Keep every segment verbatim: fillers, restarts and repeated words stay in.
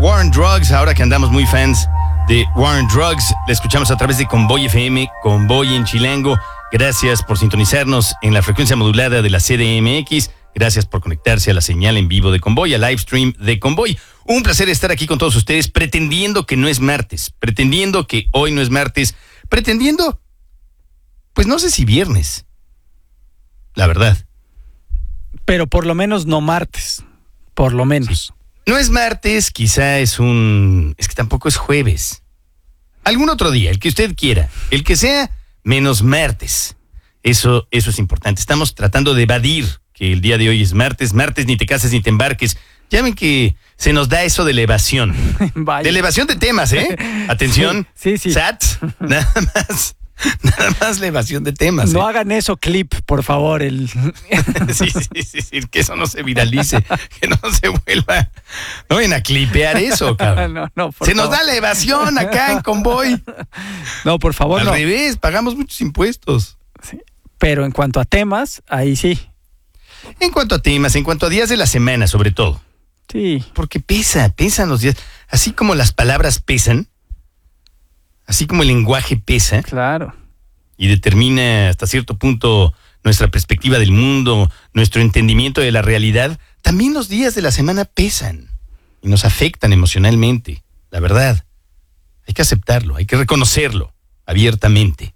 War on Drugs, ahora que andamos muy fans de War on Drugs, la escuchamos a través de Convoy F M, Convoy en Chilango. Gracias por sintonizarnos en la frecuencia modulada de la C D M X. Gracias por conectarse a la señal en vivo de Convoy, al live stream de Convoy. Un placer estar aquí con todos ustedes, pretendiendo que no es martes, pretendiendo que hoy no es martes, pretendiendo, pues no sé si viernes, la verdad. Pero por lo menos no martes, por lo menos. Sí. No es martes, quizá es un... es que tampoco es jueves. Algún otro día, el que usted quiera, el que sea menos martes. Eso, eso es importante. Estamos tratando de evadir que el día de hoy es martes. Martes, ni te cases ni te embarques. Ya ven que se nos da eso de elevación. Vaya. De elevación de temas, ¿eh? Atención. Sí, sí. sí. S A T, nada más. Nada más elevación de temas. No ¿eh? hagan eso, clip, por favor. El... sí, sí, sí, sí, que eso no se viralice, que no se vuelva. No vayan a clipear eso, cabrón. No, no, por se favor. nos da la evasión acá en Convoy. No, por favor, Al no. revés, pagamos muchos impuestos. Sí. Pero en cuanto a temas, ahí sí. En cuanto a temas, en cuanto a días de la semana, sobre todo. Sí. Porque pesa, pesan los días. Así como las palabras pesan, así como el lenguaje pesa. Claro. Y determina hasta cierto punto nuestra perspectiva del mundo, nuestro entendimiento de la realidad, también los días de la semana pesan y nos afectan emocionalmente, la verdad. Hay que aceptarlo, hay que reconocerlo abiertamente.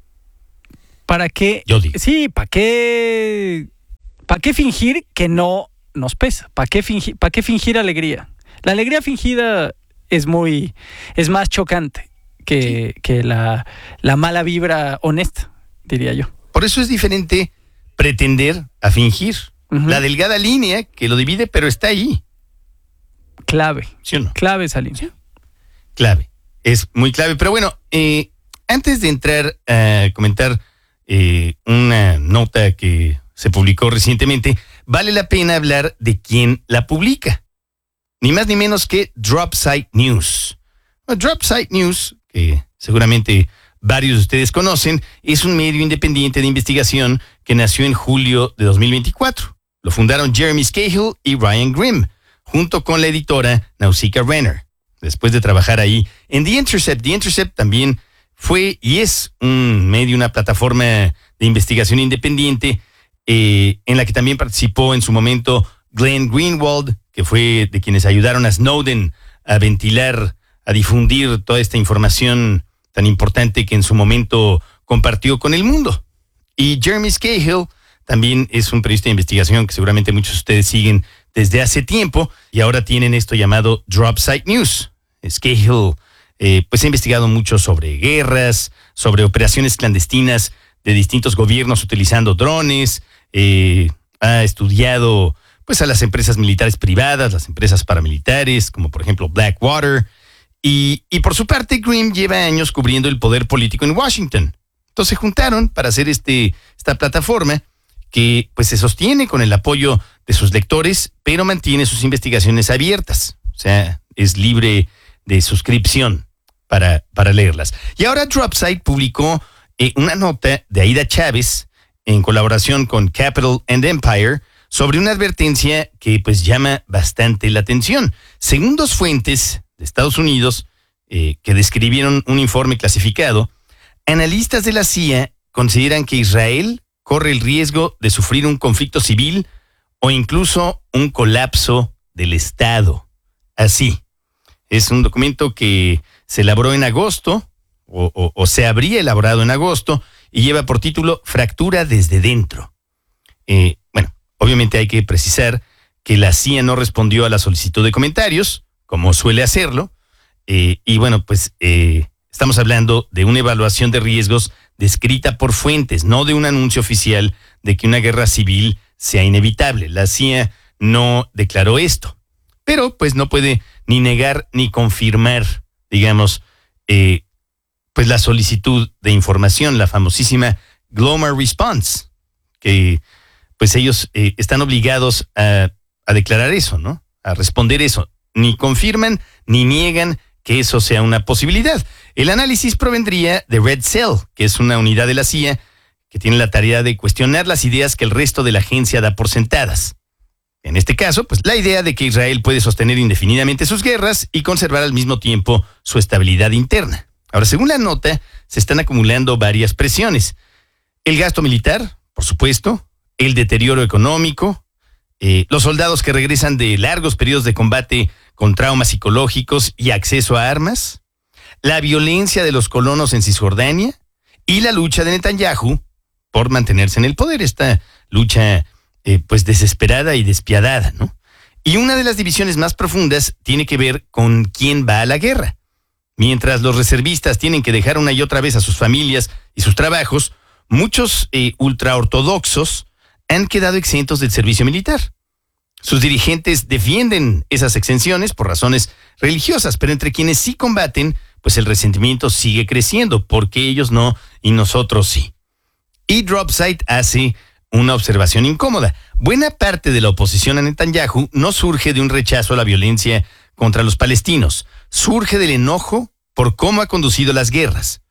¿Para qué? Yo digo. Sí, ¿para qué? ¿Para qué fingir que no nos pesa? ¿Para qué fingir, para qué fingir alegría? La alegría fingida es muy, es más chocante que, sí. que la, la mala vibra honesta, diría yo. Por eso es diferente pretender a fingir. Uh-huh. La delgada línea que lo divide, pero está ahí. Clave. ¿Sí o no? Clave esa línea. Sí. Clave. Es muy clave. Pero bueno, eh, antes de entrar a comentar eh, una nota que se publicó recientemente, vale la pena hablar de quién la publica. Ni más ni menos que Dropsite News. Bueno, Dropsite News, que seguramente varios de ustedes conocen, es un medio independiente de investigación que nació en julio de dos mil veinticuatro. Lo fundaron Jeremy Scahill y Ryan Grimm, junto con la editora Nausicaa Renner. Después de trabajar ahí en The Intercept, The Intercept también fue y es un medio, una plataforma de investigación independiente eh, en la que también participó en su momento Glenn Greenwald, que fue de quienes ayudaron a Snowden a ventilar, a difundir toda esta información tan importante que en su momento compartió con el mundo. Y Jeremy Scahill también es un periodista de investigación que seguramente muchos de ustedes siguen desde hace tiempo y ahora tienen esto llamado Dropsite News. Scahill eh, pues ha investigado mucho sobre guerras, sobre operaciones clandestinas de distintos gobiernos utilizando drones, eh, ha estudiado pues a las empresas militares privadas, las empresas paramilitares, como por ejemplo Blackwater, y, y por su parte Grimm lleva años cubriendo el poder político en Washington. Entonces se juntaron para hacer este, esta plataforma que pues se sostiene con el apoyo de sus lectores, pero mantiene sus investigaciones abiertas, o sea, es libre de suscripción para, para leerlas. Y ahora Dropsite publicó eh, una nota de Aida Chávez en colaboración con Capital and Empire sobre una advertencia que pues llama bastante la atención. Según dos fuentes de Estados Unidos eh, que describieron un informe clasificado, analistas de la C I A consideran que Israel corre el riesgo de sufrir un conflicto civil o incluso un colapso del Estado. Así. Es un documento que se elaboró en agosto, o, o, o se habría elaborado en agosto, y lleva por título Fractura desde dentro. Eh, bueno, obviamente hay que precisar que la C I A no respondió a la solicitud de comentarios, como suele hacerlo, eh, y bueno, pues eh, estamos hablando de una evaluación de riesgos descrita por fuentes, no de un anuncio oficial de que una guerra civil sea inevitable. La C I A no declaró esto, pero pues no puede ni negar ni confirmar, digamos, eh, pues la solicitud de información, la famosísima Glomar Response, que pues ellos eh, están obligados a, a declarar eso, ¿no? A responder eso. Ni confirman ni niegan que eso sea una posibilidad. El análisis provendría de Red Cell, que es una unidad de la C I A que tiene la tarea de cuestionar las ideas que el resto de la agencia da por sentadas. En este caso, pues la idea de que Israel puede sostener indefinidamente sus guerras y conservar al mismo tiempo su estabilidad interna. Ahora, según la nota, se están acumulando varias presiones. El gasto militar, por supuesto, el deterioro económico, eh, los soldados que regresan de largos periodos de combate con traumas psicológicos y acceso a armas, la violencia de los colonos en Cisjordania y la lucha de Netanyahu por mantenerse en el poder, esta lucha eh, pues desesperada y despiadada, ¿no? Y una de las divisiones más profundas tiene que ver con quién va a la guerra. Mientras los reservistas tienen que dejar una y otra vez a sus familias y sus trabajos, muchos eh, ultraortodoxos han quedado exentos del servicio militar. Sus dirigentes defienden esas exenciones por razones religiosas, pero entre quienes sí combaten, pues el resentimiento sigue creciendo, porque ellos no y nosotros sí. Y Dropsite hace una observación incómoda. Buena parte de la oposición a Netanyahu no surge de un rechazo a la violencia contra los palestinos, surge del enojo por cómo ha conducido las guerras.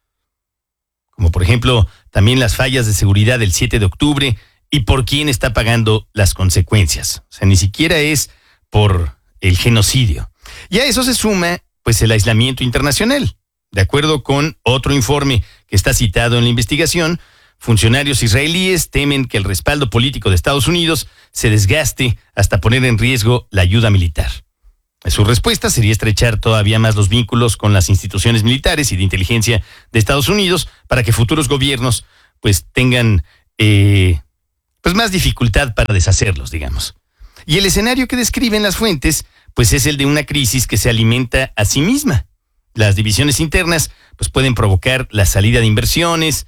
Como por ejemplo, también las fallas de seguridad del siete de octubre y por quién está pagando las consecuencias. O sea, ni siquiera es por el genocidio. Y a eso se suma, pues, el aislamiento internacional. De acuerdo con otro informe que está citado en la investigación, funcionarios israelíes temen que el respaldo político de Estados Unidos se desgaste hasta poner en riesgo la ayuda militar. Su respuesta sería estrechar todavía más los vínculos con las instituciones militares y de inteligencia de Estados Unidos para que futuros gobiernos pues tengan eh, pues más dificultad para deshacerlos, digamos. Y el escenario que describen las fuentes pues es el de una crisis que se alimenta a sí misma. Las divisiones internas pues pueden provocar la salida de inversiones,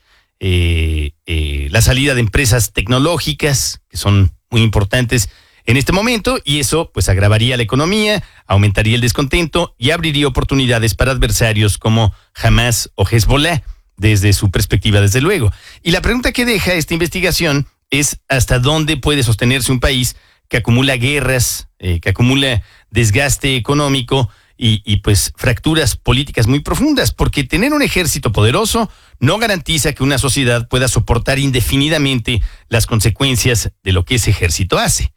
eh, eh, la salida de empresas tecnológicas que son muy importantes en este momento, y eso pues agravaría la economía, aumentaría el descontento y abriría oportunidades para adversarios como Hamas o Hezbollah, desde su perspectiva, desde luego. Y la pregunta que deja esta investigación es hasta dónde puede sostenerse un país que acumula guerras, eh, que acumula desgaste económico y, y pues fracturas políticas muy profundas, porque tener un ejército poderoso no garantiza que una sociedad pueda soportar indefinidamente las consecuencias de lo que ese ejército hace.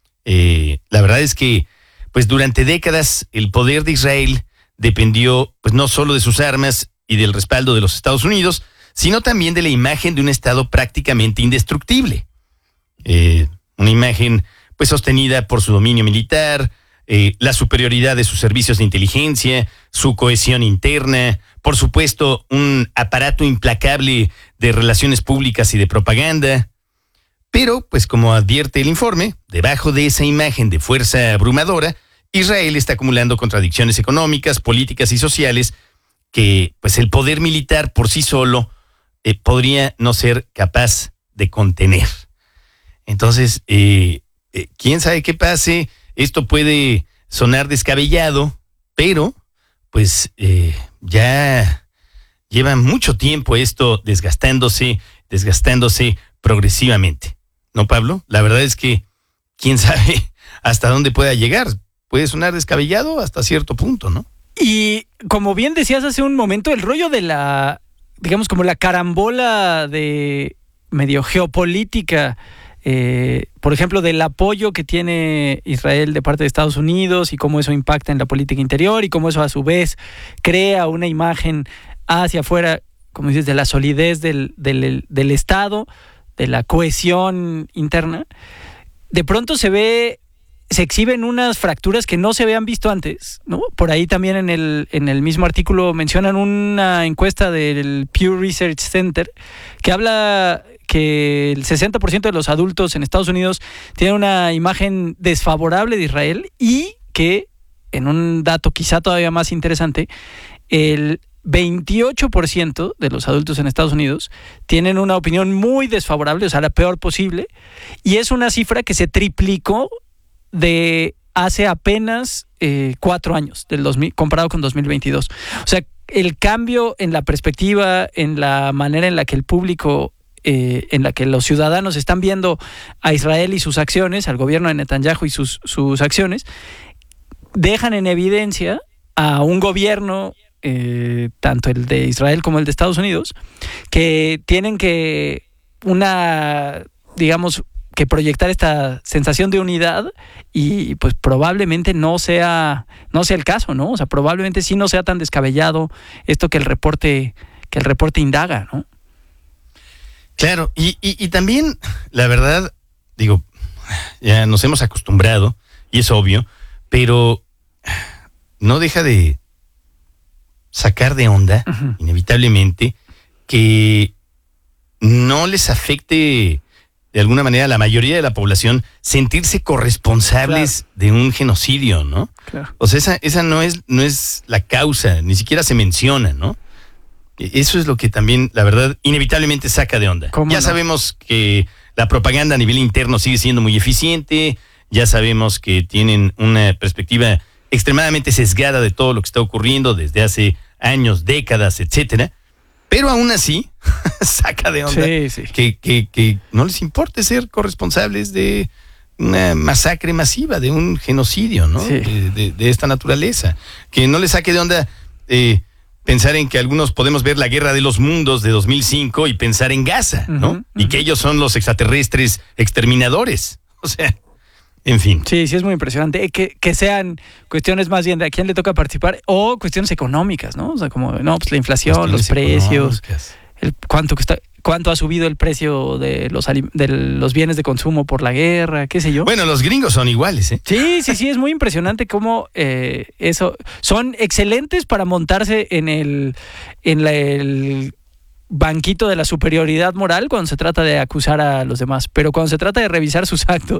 Eh, la verdad es que pues durante décadas el poder de Israel dependió pues no solo de sus armas y del respaldo de los Estados Unidos, sino también de la imagen de un Estado prácticamente indestructible. Eh, una imagen pues sostenida por su dominio militar, eh, la superioridad de sus servicios de inteligencia, su cohesión interna, por supuesto un aparato implacable de relaciones públicas y de propaganda. Pero, pues como advierte el informe, debajo de esa imagen de fuerza abrumadora, Israel está acumulando contradicciones económicas, políticas y sociales que pues el poder militar por sí solo eh, podría no ser capaz de contener. Entonces, eh, eh, quién sabe qué pase, esto puede sonar descabellado, pero pues eh, ya lleva mucho tiempo esto desgastándose, desgastándose progresivamente. ¿No, Pablo? La verdad es que quién sabe hasta dónde pueda llegar. Puede sonar descabellado hasta cierto punto, ¿no? Y como bien decías hace un momento, el rollo de la, digamos, como la carambola de medio geopolítica, eh, por ejemplo, del apoyo que tiene Israel de parte de Estados Unidos y cómo eso impacta en la política interior y cómo eso a su vez crea una imagen hacia afuera, como dices, de la solidez del, del, del Estado, de la cohesión interna. De pronto se ve, se exhiben unas fracturas que no se habían visto antes, ¿no? Por ahí también en el, en el mismo artículo mencionan una encuesta del Pew Research Center que habla que el sesenta por ciento de los adultos en Estados Unidos tienen una imagen desfavorable de Israel y que, en un dato quizá todavía más interesante, el veintiocho por ciento de los adultos en Estados Unidos tienen una opinión muy desfavorable, o sea, la peor posible, y es una cifra que se triplicó de hace apenas eh, cuatro años, del dos mil, comparado con dos mil veintidós. O sea, el cambio en la perspectiva, en la manera en la que el público, eh, en la que los ciudadanos están viendo a Israel y sus acciones, al gobierno de Netanyahu y sus, sus acciones, dejan en evidencia a un gobierno, Eh, tanto el de Israel como el de Estados Unidos, que tienen que una, digamos, que proyectar esta sensación de unidad y pues probablemente no sea no sea el caso, ¿no? O sea, probablemente sí no sea tan descabellado esto que el reporte que el reporte indaga, ¿no? Claro, y, y, y también, la verdad, digo, ya nos hemos acostumbrado, y es obvio, pero no deja de sacar de onda, uh-huh. inevitablemente, que no les afecte de alguna manera a la mayoría de la población sentirse corresponsables claro. de un genocidio, ¿no? Claro. O sea, esa, esa no es, no es la causa, ni siquiera se menciona, ¿no? Eso es lo que también, la verdad, inevitablemente saca de onda. Ya no? sabemos que la propaganda a nivel interno sigue siendo muy eficiente, ya sabemos que tienen una perspectiva extremadamente sesgada de todo lo que está ocurriendo desde hace años, décadas, etcétera, pero aún así saca de onda sí, sí. Que, que, que no les importe ser corresponsables de una masacre masiva, de un genocidio, ¿no? Sí. De, de, de esta naturaleza. Que no les saque de onda eh, pensar en que algunos podemos ver la Guerra de los Mundos de dos mil cinco y pensar en Gaza, ¿no? Uh-huh, uh-huh. Y que ellos son los extraterrestres exterminadores. O sea, en fin. Sí, sí es muy impresionante. Que, que sean cuestiones más bien de a quién le toca participar o cuestiones económicas, ¿no? O sea, como, no, pues la inflación, los precios, el cuánto que está, cuánto ha subido el precio de los, de los bienes de consumo por la guerra, qué sé yo. Bueno, los gringos son iguales, ¿eh? Sí, sí, sí, es muy impresionante cómo eh, eso, son excelentes para montarse en el, en la, el banquito de la superioridad moral cuando se trata de acusar a los demás, pero cuando se trata de revisar sus actos,